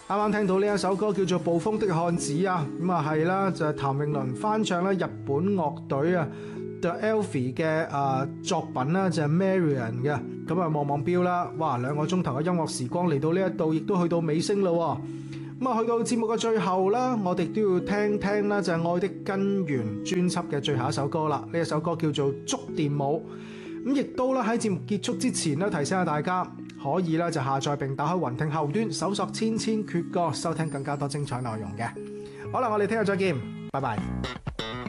啱啱聽到呢一首歌叫做《暴風的漢子》啊，咁啊係啦，就係譚詠麟翻唱咧日本樂隊啊 The Elfie 嘅作品啦，就係 Marian 嘅。咁啊望望錶啦，哇2個鐘頭嘅音樂時光嚟到呢一度，亦都去到尾聲咯。咁啊去到節目嘅最後啦，我哋都要聽聽啦，就係《愛的根源》專輯嘅最後一首歌啦。呢一首歌叫做《觸電舞》。咁亦都啦喺節目結束之前咧，提醒下大家可以咧就下載並打開雲聽後端，搜索千千闕歌，收聽更加多精彩內容嘅。好啦，我哋聽日再見，拜拜。